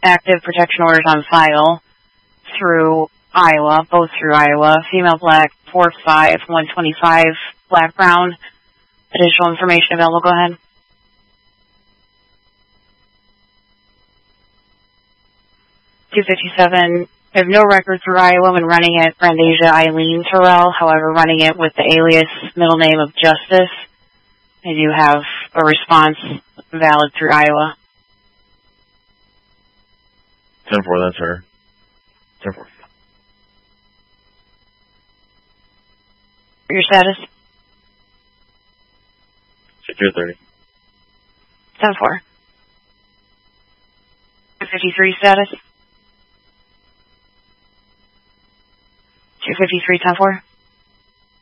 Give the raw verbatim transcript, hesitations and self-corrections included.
active protection orders on file through Iowa, both through Iowa. Female black, four five, one twenty-five, black brown. Additional information available. Go ahead. two fifty-seven. I have no record through Iowa when running it Brandasia Eileen Terrell. However, running it with the alias middle name of Justice, I do have a response valid through Iowa. ten four, that's her. ten four. Your status? Secure thirty. ten four. two fifty-three status? two fifty-three, ten four.